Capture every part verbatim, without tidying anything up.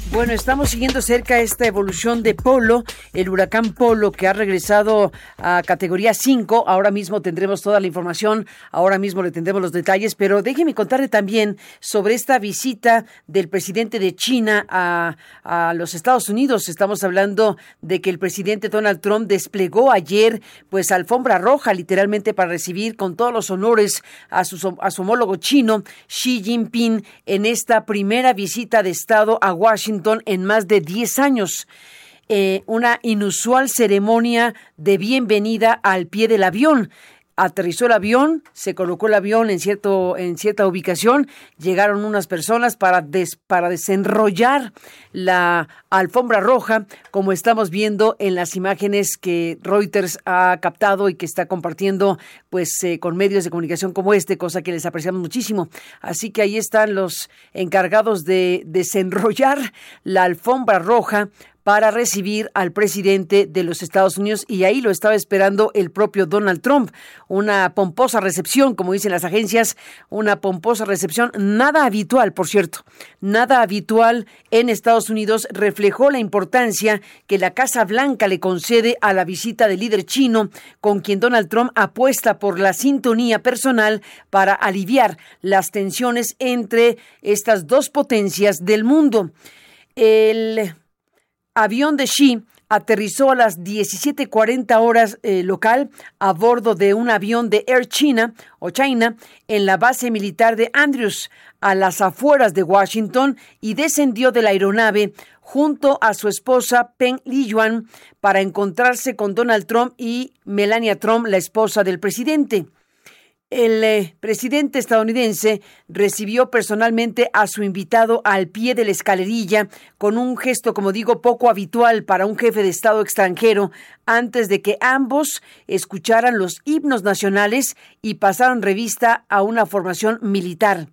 Bueno, estamos siguiendo cerca esta evolución de Polo, el huracán Polo que ha regresado a categoría cinco. Ahora mismo tendremos toda la información, ahora mismo le tendremos los detalles, pero déjeme contarle también sobre esta visita del presidente de China a, a los Estados Unidos. Estamos hablando de que el presidente Donald Trump desplegó ayer pues alfombra roja literalmente para recibir con todos los honores a su, a su homólogo chino, Xi Jinping, en esta primera visita de Estado a Washington en más de diez años. Eh, una inusual ceremonia de bienvenida al pie del avión. Aterrizó el avión, se colocó el avión en cierto en cierta ubicación, llegaron unas personas para des, para desenrollar la alfombra roja, como estamos viendo en las imágenes que Reuters ha captado y que está compartiendo pues eh, con medios de comunicación como este, cosa que les apreciamos muchísimo. Así que ahí están los encargados de desenrollar la alfombra roja para recibir al presidente de los Estados Unidos, y ahí lo estaba esperando el propio Donald Trump. Una pomposa recepción, como dicen las agencias, una pomposa recepción, nada habitual, por cierto, nada habitual en Estados Unidos. Reflejó la importancia que la Casa Blanca le concede a la visita del líder chino, con quien Donald Trump apuesta por la sintonía personal para aliviar las tensiones entre estas dos potencias del mundo. El avión de Xi aterrizó a las diecisiete cuarenta horas eh, local a bordo de un avión de Air China o China en la base militar de Andrews, a las afueras de Washington, y descendió de la aeronave junto a su esposa Peng Liyuan para encontrarse con Donald Trump y Melania Trump, la esposa del presidente. El eh, presidente estadounidense recibió personalmente a su invitado al pie de la escalerilla con un gesto, como digo, poco habitual para un jefe de Estado extranjero, antes de que ambos escucharan los himnos nacionales y pasaran revista a una formación militar.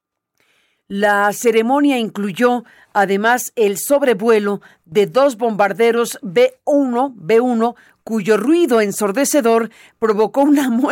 La ceremonia incluyó además el sobrevuelo de dos bombarderos B uno, B uno, cuyo ruido ensordecedor provocó una muerte